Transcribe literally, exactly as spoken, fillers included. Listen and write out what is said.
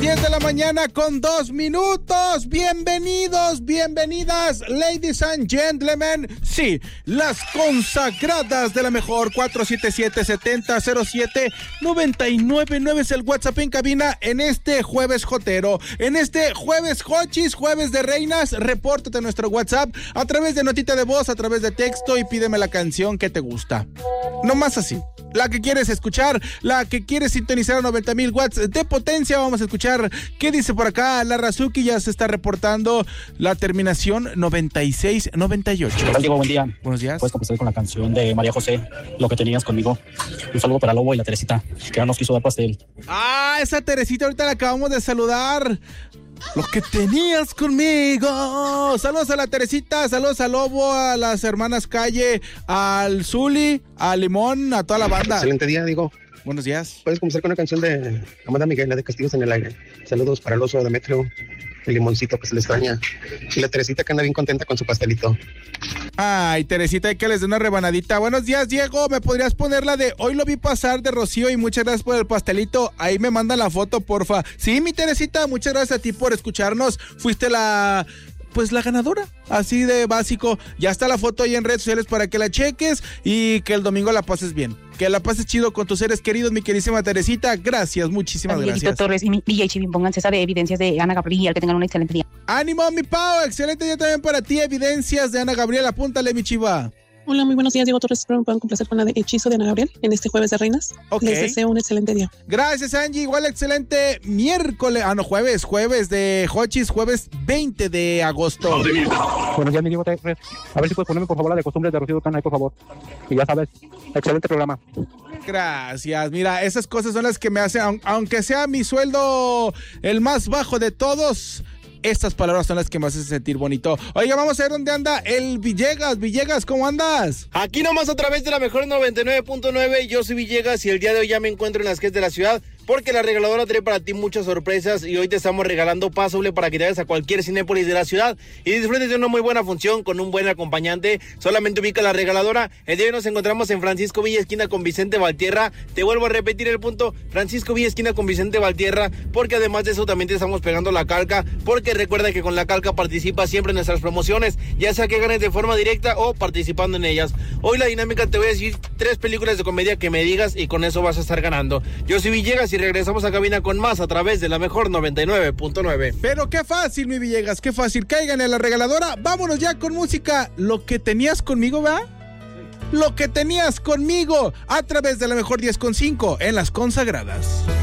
diez de la mañana con dos minutos. Bienvenidos, bienvenidas, ladies and gentlemen. Sí, las consagradas de la mejor. Cuatro siete siete, siete cero cero siete, nueve nueve nueve es el WhatsApp en cabina en este jueves jotero. En este jueves jochis, jueves de reinas. Repórtate a nuestro WhatsApp a través de notita de voz, a través de texto y pídeme la canción que te gusta. No más así. La que quieres escuchar, la que quieres sintonizar a noventa mil watts de potencia. Vamos a escuchar qué dice por acá. La Razuki ya se está reportando la terminación noventa y seis noventa y ocho. ¿Qué tal, Diego? Buen día. Buenos días. Puedes comenzar con la canción de María José, Lo que tenías conmigo. Un saludo para Lobo y la Teresita, que ya nos quiso dar pastel. Ah, esa Teresita ahorita la acabamos de saludar. Lo que tenías conmigo. Saludos a la Teresita, saludos a Lobo, a las hermanas Calle, al Zuli, a Limón, a toda la banda. Excelente día, Diego. Buenos días. Puedes comenzar con una canción de Amanda Miguel, la de Castillos en el Aire. Saludos para el oso Demetrio, el limoncito que se le extraña, y la Teresita que anda bien contenta con su pastelito. Ay, Teresita, hay que les dé una rebanadita. Buenos días, Diego. ¿Me podrías poner la de Hoy lo vi pasar de Rocío y muchas gracias por el pastelito? Ahí me mandan la foto, porfa. Sí, mi Teresita, muchas gracias a ti por escucharnos. Fuiste la... pues la ganadora, así de básico. Ya está la foto ahí en redes sociales para que la cheques y que el domingo la pases bien. Que la pases chido con tus seres queridos, mi queridísima Teresita. Gracias, muchísimas También gracias. Torres y mi D J Chivin, pónganse esa de Evidencias de Ana Gabriel, que tengan un excelente día. ¡Ánimo, mi Pau! Excelente día también para ti. Evidencias de Ana Gabriel, apúntale, mi chiva. Hola, muy buenos días, Diego Torres. Espero me puedan complacer con la de Hechizo de Ana Gabriel en este jueves de reinas. Ok. Les deseo un excelente día. Gracias, Angie. Igual excelente miércoles. Ah, no, jueves. Jueves de Hochis. Jueves veinte de agosto. Buenos días, mi Diego Torres. A ver si puedes ponerme, por favor, la de Costumbres de Rocío Dúrcal ahí, por favor. Y ya sabes, excelente programa. Gracias. Mira, esas cosas son las que me hacen, aunque sea mi sueldo el más bajo de todos, estas palabras son las que me hacen sentir bonito. Oiga, vamos a ver dónde anda el Villegas. Villegas, ¿cómo andas? Aquí nomás a través de la mejor noventa y nueve punto nueve. Yo soy Villegas y el día de hoy ya me encuentro en las calles de la ciudad, porque la regaladora trae para ti muchas sorpresas y hoy te estamos regalando pase doble para que te vayas a cualquier Cinépolis de la ciudad y disfrutes de una muy buena función con un buen acompañante. Solamente ubica la regaladora. El día de hoy nos encontramos en Francisco Villa, esquina con Vicente Valtierra. Te vuelvo a repetir el punto, Francisco Villa, esquina con Vicente Valtierra, porque además de eso también te estamos pegando la calca, porque recuerda que con la calca participa siempre en nuestras promociones, ya sea que ganes de forma directa o participando en ellas. Hoy la dinámica, te voy a decir tres películas de comedia que me digas y con eso vas a estar ganando. Yo soy Villegas y regresamos a cabina con más a través de la mejor noventa y nueve punto nueve. Pero qué fácil, mi Villegas, qué fácil. Cáiganle a la regaladora. Vámonos ya con música. Lo que tenías conmigo, ¿va? Lo que tenías conmigo a través de la mejor diez con cinco en las consagradas.